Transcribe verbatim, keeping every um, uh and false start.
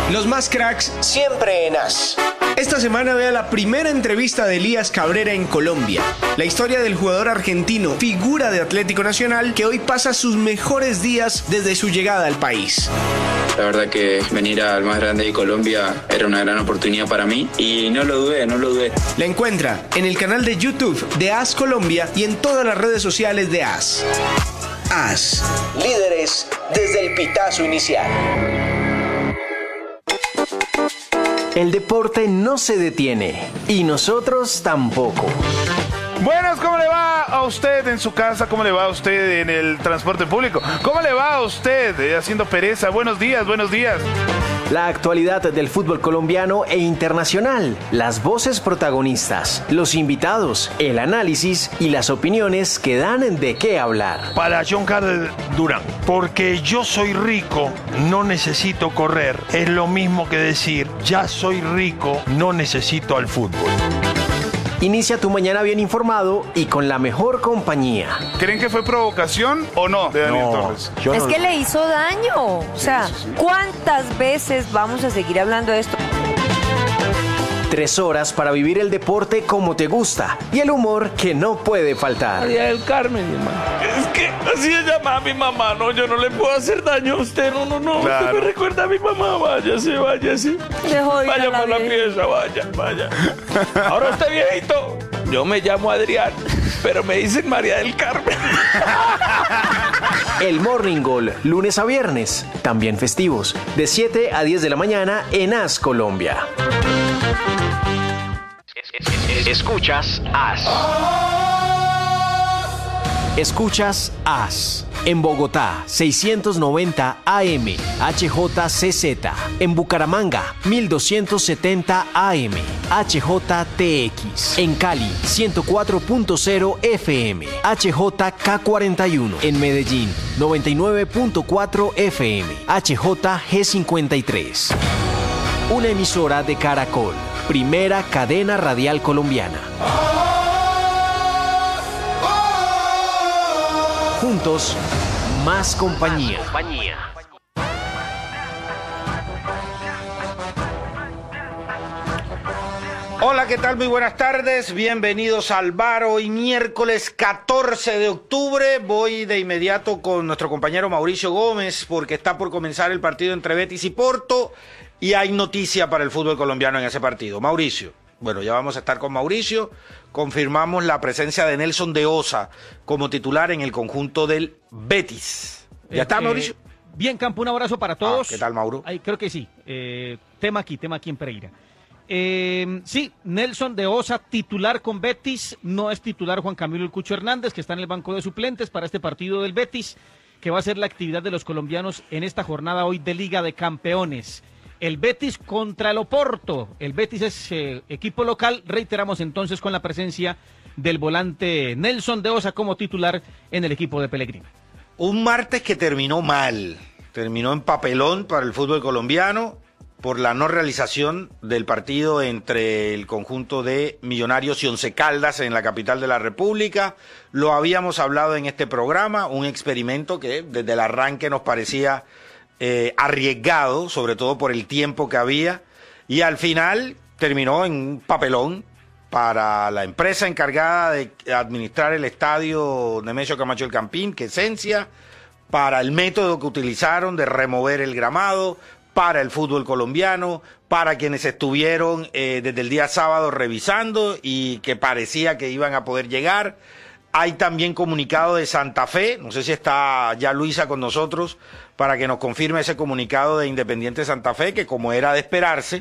Los más cracks siempre en As. Esta semana vea la primera entrevista de Elías Cabrera en Colombia. La historia del jugador argentino, figura de Atlético Nacional, que hoy pasa sus mejores días desde su llegada al país. La verdad que venir al más grande de Colombia era una gran oportunidad para mí y no lo dudé, no lo dudé. La encuentra en el canal de YouTube de As Colombia y en todas las redes sociales de As. As, líderes desde el pitazo inicial. El deporte no se detiene y nosotros tampoco. Buenas, ¿cómo le va a usted en su casa? ¿Cómo le va a usted en el transporte público? ¿Cómo le va a usted eh, haciendo pereza? Buenos días, buenos días. La actualidad del fútbol colombiano e internacional, las voces protagonistas, los invitados, el análisis y las opiniones que dan de qué hablar. Para John Carlos Durán, porque yo soy rico, no necesito correr. Es lo mismo que decir, ya soy rico, no necesito al fútbol. Inicia tu mañana bien informado y con la mejor compañía. ¿Creen que fue provocación o no de Daniel No, Torres? yo Es no- que le hizo daño. O sea, ¿cuántas veces vamos a seguir hablando de esto? Tres horas para vivir el deporte como te gusta y el humor que no puede faltar. María del Carmen, mi hermano. Es que así se llama a mi mamá, no, yo no le puedo hacer daño a usted, no, no, no. Claro. Usted me recuerda a mi mamá, váyase, váyase. Dejó ir a Vaya la por la vieja. pieza, vaya, vaya. Ahora usted viejito, yo me llamo Adrián, pero me dicen María del Carmen. El Morning Goal, lunes a viernes, también festivos, de siete a diez de la mañana en As Colombia. Escuchas As. Escuchas As. En Bogotá, seiscientos noventa A M, H J C Z. En Bucaramanga, mil doscientos setenta A M, H J T X. En Cali, ciento cuatro punto cero F M, H J K cuarenta y uno. En Medellín, noventa y nueve punto cuatro F M, H J G cincuenta y tres. Una emisora de Caracol, primera cadena radial colombiana. Juntos, más compañía. Hola, ¿qué tal? Muy buenas tardes, bienvenidos al bar. Hoy miércoles catorce de octubre, voy de inmediato con nuestro compañero Mauricio Gómez porque está por comenzar el partido entre Betis y Porto y hay noticia para el fútbol colombiano en ese partido. Mauricio, bueno, ya vamos a estar con Mauricio, confirmamos la presencia de Nelson de Osa como titular en el conjunto del Betis. ¿Ya está, Eh, Mauricio? eh, bien, Campo, un abrazo para todos. Ah, ¿qué tal, Mauro? Ay, creo que sí. Eh, tema aquí, tema aquí en Pereira. Eh, sí, Nelson de Osa, titular con Betis. No es titular Juan Camilo El Cucho Hernández, que está en el banco de suplentes para este partido del Betis, que va a ser la actividad de los colombianos en esta jornada hoy de Liga de Campeones. El Betis contra el Oporto. El Betis es eh, equipo local. Reiteramos entonces con la presencia del volante Nelson de Osa como titular en el equipo de Pellegrino. Un martes que terminó mal, terminó en papelón para el fútbol colombiano por la no realización del partido entre el conjunto de Millonarios y Once Caldas en la capital de la República. Lo habíamos hablado en este programa, un experimento que desde el arranque nos parecía eh, arriesgado, sobre todo por el tiempo que había, y al final terminó en un papelón para la empresa encargada de administrar el estadio Nemesio Camacho El Campín, que Esencia, para el método que utilizaron de remover el gramado, para el fútbol colombiano, para quienes estuvieron eh, desde el día sábado revisando y que parecía que iban a poder llegar. Hay también comunicado de Santa Fe, no sé si está ya Luisa con nosotros para que nos confirme ese comunicado de Independiente Santa Fe, que como era de esperarse,